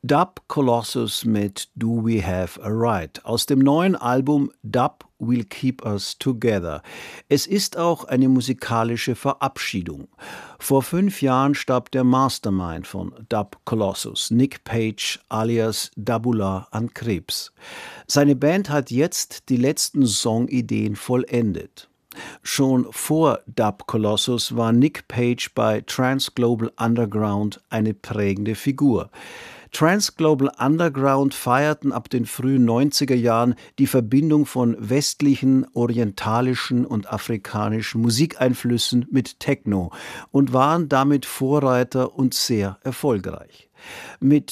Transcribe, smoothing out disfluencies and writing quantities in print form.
Dub Colossus mit Do We Have a Right aus dem neuen Album Dub Will Keep Us Together. Es ist auch eine musikalische Verabschiedung. Vor 5 Jahren starb der Mastermind von Dub Colossus, Nick Page alias Dabula, an Krebs. Seine Band hat jetzt die letzten Songideen vollendet. Schon vor Dub Colossus war Nick Page bei Trans-Global Underground eine prägende Figur. Trans-Global Underground feierten ab den frühen 90er Jahren die Verbindung von westlichen, orientalischen und afrikanischen Musikeinflüssen mit Techno und waren damit Vorreiter und sehr erfolgreich. Mit